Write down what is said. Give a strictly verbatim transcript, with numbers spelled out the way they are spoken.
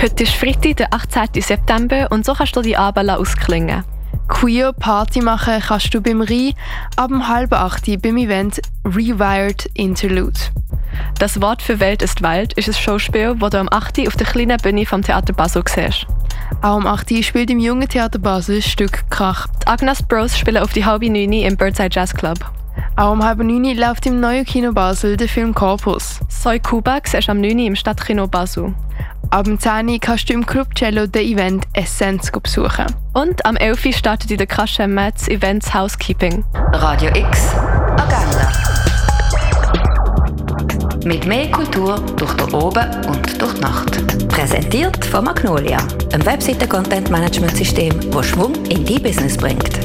Heute ist Freitag, der achtzehnten September und so kannst du die Abend ausklingen. Queer Party machen kannst du beim Rhein ab um halb acht beim Event Rewired Interlude. Das Wort für Welt ist Wald ist ein Schauspiel, das du am acht auf der kleinen Bühne vom Theater Basel siehst. Auch am acht spielt im Jungen Theater Basel das Stück Krach. Die Agnes Bros spielen auf die halbe neun im Birdside Jazz Club. Auch um halb neun läuft im neuen Kino Basel der Film Corpus. Soy Kuba siehst du am neun im Stadtkino Basel. Ab dem zehn kannst du im Club Cello den Event Essenz besuchen. Und am elf startet in der Kasche Metz Events Housekeeping. Radio X Agenda. Mit mehr Kultur durch den Oben und durch die Nacht. Präsentiert von Magnolia, einem Webseiten-Content-Management-System, das Schwung in dein Business bringt.